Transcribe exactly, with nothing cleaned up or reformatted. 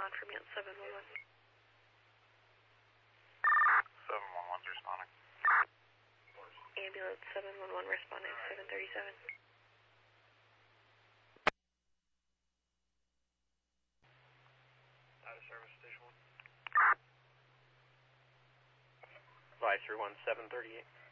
respond from unit seven one one. seven one one's responding. Ambulance seven one one responding to seven thirty-seven. Out of service, station one. Vice three one seven thirty-eight.